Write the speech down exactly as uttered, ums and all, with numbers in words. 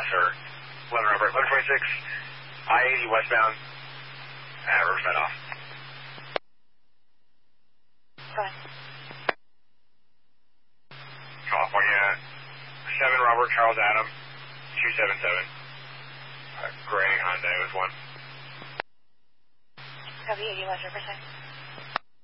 sir. eleven Robert, eleven twenty-six, I eighty westbound, at Riverside off. Go ahead. California, seven Robert, Charles Adam, two seven seven. Uh, gray Hyundai was one. Copy eighty West Riverside.